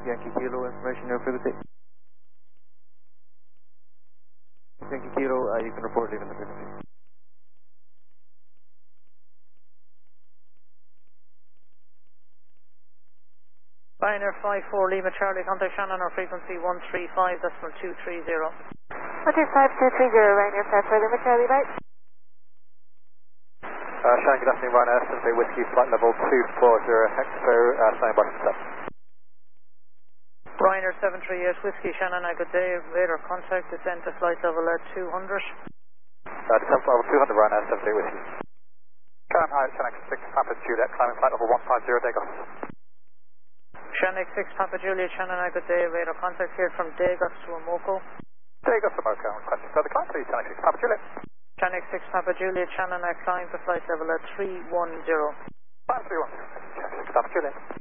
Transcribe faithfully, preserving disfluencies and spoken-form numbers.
Yankee Kilo, information now frequency. Yankee Kilo, uh, you can report leaving the frequency. Pioneer five four Lima Charlie, contact Shannon or frequency one three five, decimal two three zero. one three five two three zero, Pioneer five four Lima Charlie, bye. Uh, Shannon, good afternoon, Ryanair, Sunday Whiskey, flight level two four zero, Hexo, uh, standing by for seven. Ryanair seven three eight Whiskey, Shannon, uh, good day, radar contact, descend to flight level uh, two hundred. Uh, descent level two hundred, Ryanair seven three eight Whiskey. Shannon, hi, Shannon six Papa Juliet, climbing flight level one five zero, Dagos. Shannon six Papa Juliet, Shannon, uh, good day, radar contact here from Dagos to Omoko. Dagos to Omoko, requesting further climb, please, Shannon six Papa Juliet. Shannon six Papa Juliet, Shannon, uh, climb to flight level uh, three one zero. Climb three one zero, Shannon six Papa Juliet.